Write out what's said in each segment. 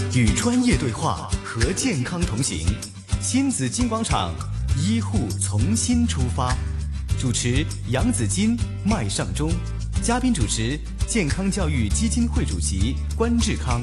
与专业对话，和健康同行。新紫金广场，医护从新出发。主持杨子金、麦尚中，嘉宾主持健康教育基金会主席关志康。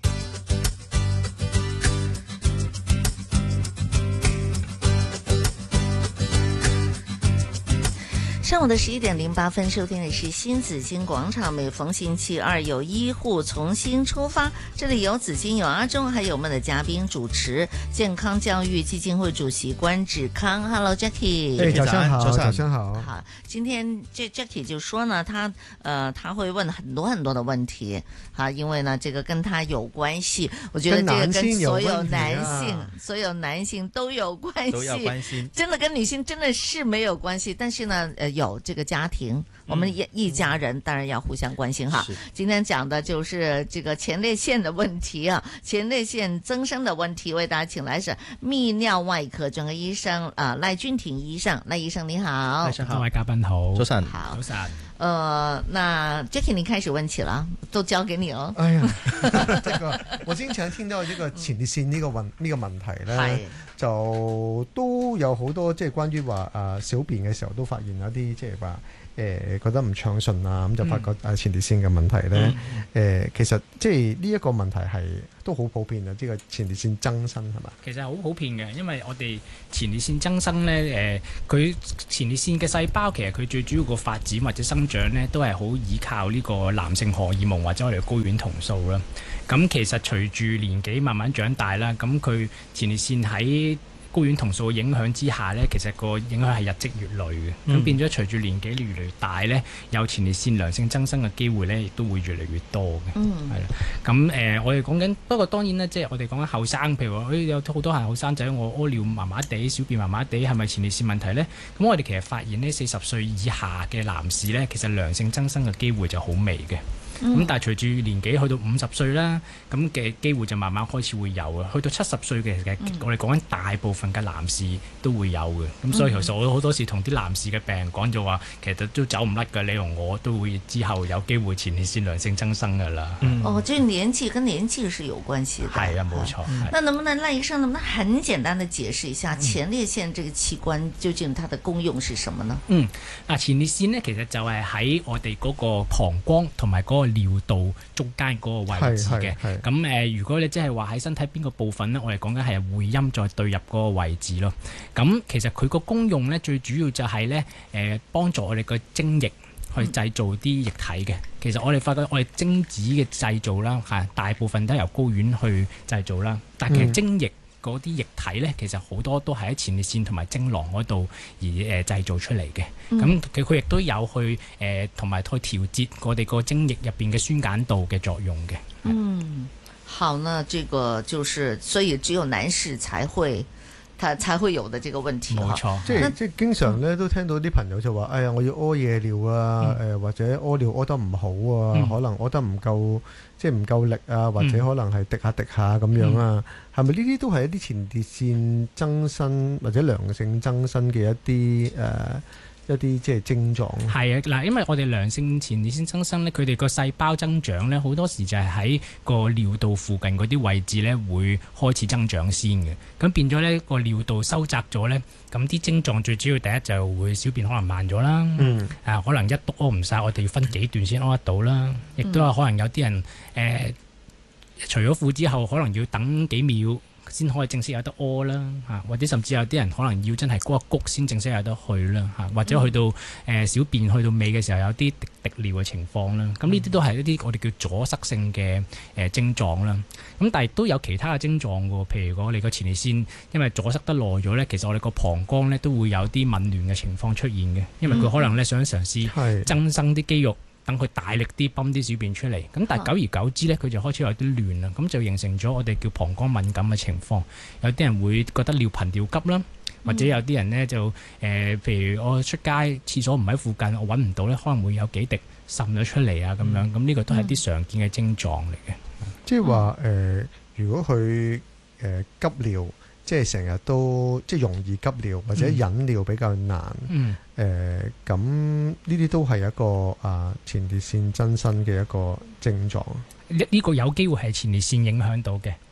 上午的11:08，收听的是新紫金广场。每逢星期二有医护从新出发，这里有紫金，有阿忠，还有我们的嘉宾主持健康教育基金会主席关志康。Hello Jackie， 早上好， 早上好。 好，今天这 Jackie 就说呢，他会问很多的问题，因为呢这个跟他有关系。我觉得这个跟所有男性都有关系， 都要关心。 真的跟女性真的是没有关系，但是呢，有这个家庭，我们一家人当然要互相关心哈。今天讲的就是这个前列腺的问题啊，前列腺增生的问题，为大家请来是泌尿外科专科医生赖君婷医生。赖医生你好。 各位嘉賓好，早晨。 好， 早晨。 那 Jackie 你開始問起了，都交給你了。 哎呀，這個我經常聽到呢個前列腺呢個問題咧，就都有好多即係關於話小便嘅時候都發現有啲即係話覺得唔暢順啊，咁就發覺前列腺嘅問題咧。其實即係呢一個問題係都好普遍啊，呢個前列腺增生係嘛？ 其實好普遍嘅，因為我哋前列腺增生咧，佢前列腺嘅細胞其實佢最主要個發展或者生長咧，都係好依靠呢個男性荷爾蒙或者我哋睾丸酮素啦。咁其實隨住年紀慢慢長大啦，咁佢前列腺喺睾丸酮素嘅影響之下咧，其實個影響係日積月累嘅。咁變咗隨住年紀越嚟越大咧，有前列腺良性增生嘅機會咧，亦都會越嚟越多嘅。係啦。咁我哋講緊，不過當然咧，即係我哋講緊後生，譬如話，有好多係後生仔，我屙尿麻麻地，小便麻麻地，係咪前列腺問題咧？咁我哋其實發現呢40歲以下嘅男士咧，其實良性增生嘅機會就好微嘅。咁但係隨住年紀去到50歲啦，咁嘅機會就慢慢開始會有啊。去到70歲嘅其實我哋講緊大部分嘅男士都會有嘅。咁所以其實我好多時同啲男士嘅病人講就話，其實都走唔甩㗎。你同我都會之後有機會前列腺良性增生㗎啦。 這年紀跟年紀是有關係的。 係啊，冇錯。 那能不能賴醫生能不能很簡單的解釋一下前列腺這個器官究竟它的功用是什麼呢？ 前列腺呢，其實就係喺我哋嗰個膀胱同埋嗰個尿道中間嗰個位置嘅。咁如果你即係話喺身體邊個部分呢，我哋講緊係會陰再對入嗰個位置咯。咁其實佢個功用呢，最主要就係呢幫助我哋個精液去製造啲液體嘅。其實我哋發覺我哋精子嘅製造啦，大部分都係由睾丸去製造啦。但係其實精液嗰啲液體咧，其實好多都係喺前列腺同埋精囊嗰度而製造出嚟嘅。咁佢亦都有去同埋去調節我哋個精液入邊嘅酸鹼度嘅作用嘅。 好，那這個就是所以只有男士才會有的這個問題。 冇錯， 即係經常咧都聽到啲朋友就話：哎呀，我要屙夜尿啊，或者屙尿屙得唔好啊，可能屙得唔夠，即係唔夠力啊，或者可能係滴下咁樣啊。係咪呢啲都係一啲前列腺增生或者良性增生嘅一啲即係症狀？ 係啊，嗱，因為我哋良性前列腺增生咧，佢哋個細胞增長咧，好多時就係喺個尿道附近嗰啲位置咧會開始增長先嘅。咁變咗咧個尿道收窄咗咧，咁啲症狀最主要第一就會小便可能慢咗啦。可能一督屙唔晒，我哋要分幾段先屙得到啦。亦都係可能有啲人除咗褲之後，可能要等幾秒先可以正式有得屙啦，或者甚至有啲人可能要真係谷一谷先正式有得去啦，或者去到小便去到尾嘅時候有啲滴尿嘅情況啦。咁呢啲都係一啲我哋叫阻塞性嘅症狀啦。咁但係都有其他嘅症狀喎，譬如我哋個前列腺因為阻塞得耐咗咧，其實我哋個膀胱咧都會有啲紊亂嘅情況出現嘅，因為佢可能咧想嘗試增生啲肌肉。等佢大力啲泵啲小便出嚟，咁但係久而久之咧，佢就開始有啲亂啦，咁就形成咗我哋叫膀胱敏感嘅情況。有啲人會覺得尿頻尿急啦，或者有啲人咧就譬如我出街廁所唔喺附近，我揾唔到咧，可能會有幾滴滲咗出嚟啊咁樣。咁呢個都係啲常見嘅症狀嚟嘅。 即係話如果佢急尿。即係成日都即係容易急尿或者忍尿比較難，咁呢啲都係一個前列腺增生嘅一個症狀。 呢個有機會係前列腺影響到嘅。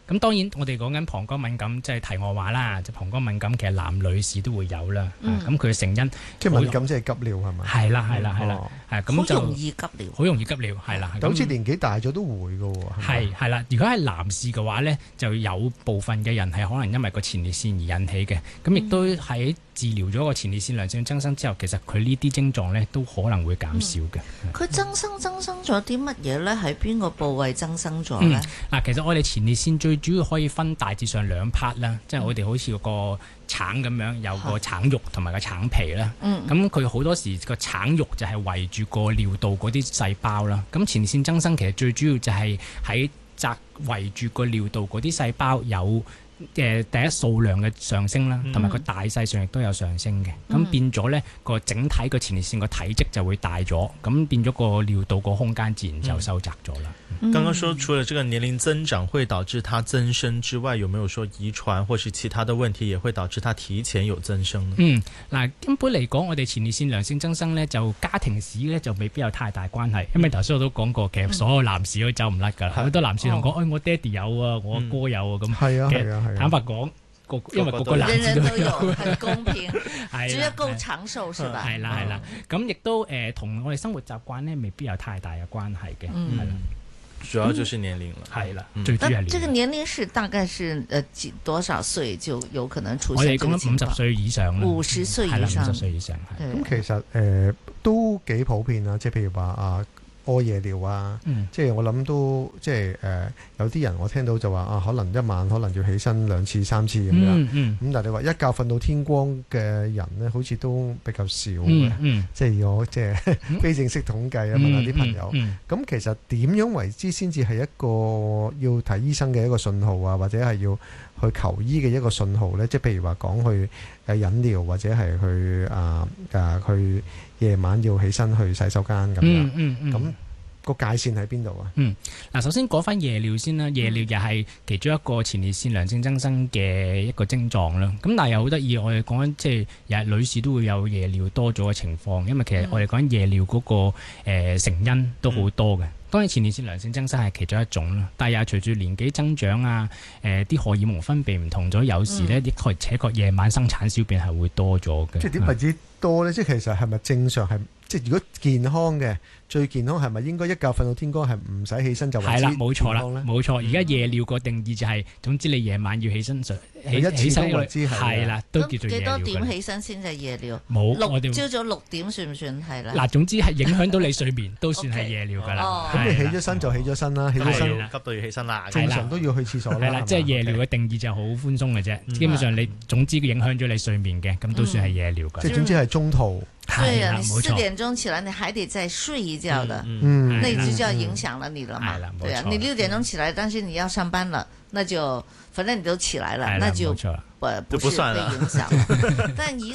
咁當然我哋講緊膀胱敏感，即係題外話啦。就膀胱敏感其實男女士都會有啦。咁佢嘅成因即係敏感，即係急尿係咪？ 係啦，咁就好容易急尿， 好容易急尿，係啦。 好似年紀大咗都會㗎喎。 係啦，如果係男士嘅話咧，就有部分嘅人係可能因為個前列腺而引起嘅。咁亦都喺治療咗個前列腺良性增生之後，其實佢呢啲症狀咧都可能會減少嘅。 佢增生咗啲乜嘢咧？喺邊個部位增生咗咧？ 嗱，其實我哋前列腺最主要可以分大致上2 part 啦，即係我哋好似個橙咁樣，有個橙肉同埋個橙皮啦。咁佢好多時個橙肉就係圍住個尿道嗰啲細胞啦。咁前列腺增生其實最主要就係喺圍住個尿道嗰啲細胞有第一數量嘅上升啦，同埋個大細上亦都有上升嘅。咁變咗呢個整體個前列腺個體積就會大咗，咁變咗個尿道個空間自然就收窄咗啦。 剛剛說除了這個年齡增長會導致它增生之外，有沒有說遺傳或是其他的問題也會導致它提前有增生呢？ 嗱，一般嚟講，我哋前列腺良性增生呢，就家庭史呢就未必有太大關係，因為頭先我都講過，其實所有男士都走唔甩㗎啦。好多男士同講，我爹哋有啊，我哥有啊，咁。係啊。坦白講，因為個男士都有， 很公平，只要夠長壽是吧？ 係啦，咁亦都同我哋生活習慣呢未必有太大嘅關係嘅，係啦。 主要就是年齡了， 係啦，最主要係年齡。 這個年齡是大概是多少歲就有可能出現？ 我哋講緊50歲以上啦 ，50歲以上 ，50歲以上。 咁其實都幾普遍啊，即係譬如話屙夜尿啊，即係我諗都即係有啲人我聽到就話可能一晚可能要起身2次3次咁樣，咁但係你話一覺瞓到天光嘅人咧，好似都比較少嘅，即係我即係非正式統計啊，問下啲朋友，咁其實點樣為之先至係一個要睇醫生嘅一個信號啊，或者係要去求醫嘅一個信號咧？即係譬如話講去引尿或者係去夜晚要起身去洗手間咁樣，咁個界線喺邊度啊？ 嗱，首先講翻夜尿先啦，夜尿又係其中一個前列腺良性增生嘅一個症狀啦。咁但係又好得意，我哋講緊即係又係女士都會有夜尿多咗嘅情況，因為其實我哋講緊夜尿嗰個成因都好多嘅。當然前列腺良性增生係其中一種啦，但係又隨住年紀增長啊，啲荷爾蒙分泌唔同咗，有時咧的確夜晚生產小便係會多咗嘅。 即係點為之多咧？即係其實係咪正常係？即係如果健康嘅最健康係咪應該一覺瞓到天光係唔使起身就為之健康咧？係啦，冇錯啦， 冇錯。而家夜尿個定義就係總之你夜晚要起身起身係啦，都叫做夜尿。 幾多點起身先係夜尿？ 冇， 朝早6點算唔算係啦？ 嗱，總之係影響到你睡眠都算係夜尿㗎啦。 咁你起咗身就起咗身啦，起咗身急到要起身啦， 正常都要去廁所啦。 係啦，即係夜尿嘅定義就好寬鬆嘅啫。基本上你總之影響咗你睡眠嘅，咁都算係夜尿㗎。 即係總之係中途。 對啊，你4點鐘起來，你還得再睡一覺的，那就要影響了你了嘛。對啊，你6點鐘起來，但是你要上班了，那就反正你都起來了，那就不是被影響。但一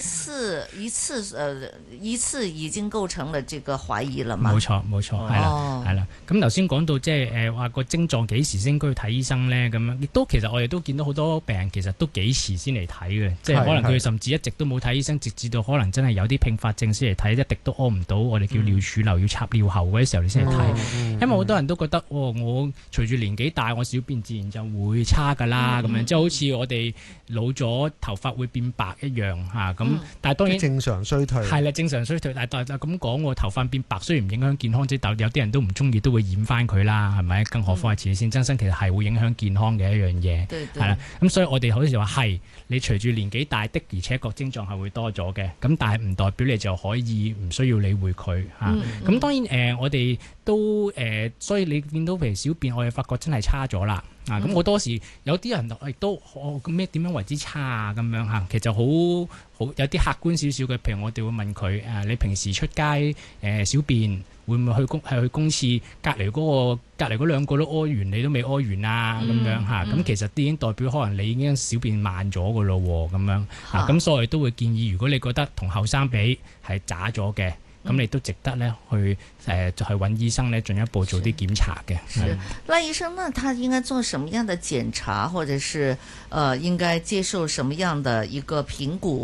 次已經構成了這個懷疑了嘛。 冇錯，係啦。咁頭先講到即係話個症狀幾時先應該去睇醫生咧？咁樣亦都其實我哋都見到好多病人其實都幾遲先嚟睇嘅，即係可能佢甚至一直都冇睇醫生，直至到可能真係有啲併發症先嚟睇，一滴都屙唔到，我哋叫尿儲留要插尿喉嗰啲時候你先嚟睇。因為好多人都覺得我隨住年紀大，我小便自然就會差㗎啦，咁樣即係好似我哋老咗頭髮會變白一樣嚇，咁但係當然正常衰退係啦，正常衰退，但係咁講喎，頭髮變白雖然唔影響健康啫，但有啲人都唔中意，都會染翻佢啦，係咪？更何況係前列腺增生，其實係會影響健康嘅一樣嘢，係啦。咁所以我哋好似話係你隨住年紀大的，而且個症狀係會多咗嘅，咁但係唔代表你就可以唔需要理會佢嚇。咁當然我哋都所以你見到譬如小便，我哋發覺真係差咗啦。咁好多時有啲人亦都咩點樣為之差啊咁樣嚇，其實好有啲客觀少少嘅，譬如我哋會問佢你平時出街小便會唔會去公廁隔離嗰2個都屙完，你都未屙完啊咁樣嚇，咁其實已經代表可能你已經小便慢咗㗎咯喎咁樣嚇，咁所以都會建議，如果你覺得同後生比係渣咗嘅。咁你都值得咧去揾醫生咧進一步做啲檢查嘅。 是，賴醫生，那他應該做什麼樣的檢查，或者是應該接受什麼樣的一個評估，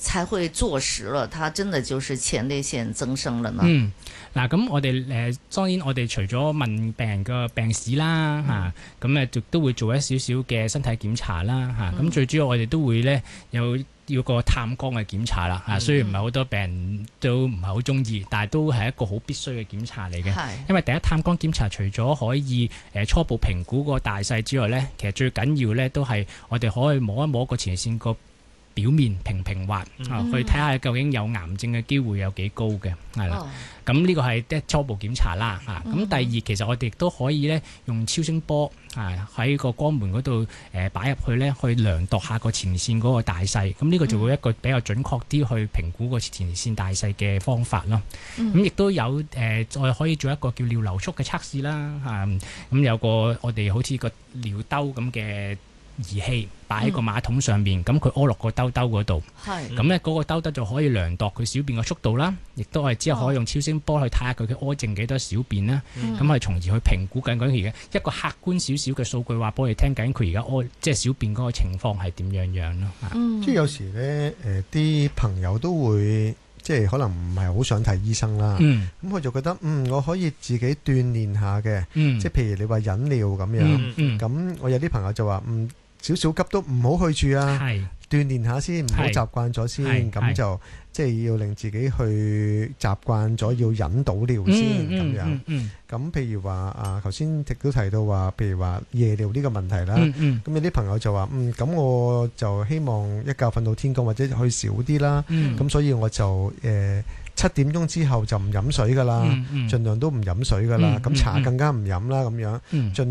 才會坐實了，它真的就是前列腺增生了呢？ 嗱，咁我哋當然我哋除咗問病人嘅病史啦，嚇，咁亦都會做一少少嘅身體檢查啦，嚇，咁最主要我哋都會咧要個探光嘅檢查啦，嚇，雖然唔係好多病人都唔係好中意，但係都係一個好必須嘅檢查嚟嘅。因為第一探光檢查除咗可以初步評估個大細之外咧，其實最緊要咧都係我哋可以摸一摸個前列腺個表面平滑，去睇下究竟有癌症嘅機會有幾高嘅，係啦。咁呢個係即係初步檢查啦，嚇。咁第二其實我哋亦都可以咧用超聲波喺個肛門嗰度擺入去咧，去量度下個前列腺嗰個大細。咁呢個就會一個比較準確啲去評估個前列腺大細嘅方法咯。咁亦都有再可以做一個叫尿流速嘅測試啦，嚇。咁有個我哋好似個尿兜咁嘅儀器擺喺個馬桶上面，咁佢屙落個兜兜嗰度，咁咧嗰個兜兜就可以量度佢小便嘅速度啦，亦都係之後可以用超聲波去睇下佢嘅屙剩幾多小便啦，咁係從而去評估緊佢而家一個客觀少少嘅數據，話俾我哋聽緊佢而家屙即係小便嗰個情況係點樣咯。 即係有時咧啲朋友都會即係可能唔係好想睇醫生啦，咁佢就覺得我可以自己鍛鍊下嘅，即係譬如你話忍尿咁樣，咁我有啲朋友就話少少急都唔好去住啊，鍛鍊下先，唔好習慣咗先，咁就即係要令自己去習慣咗要忍到尿先咁樣。咁譬如話頭先亦都提到話，譬如話夜尿呢個問題啦，咁有啲朋友就話咁我就希望一覺瞓到天光或者去少啲啦，咁所以我就7點鐘之後就唔飲水噶啦，盡量都唔飲水噶啦，咁茶更加唔飲啦咁樣，盡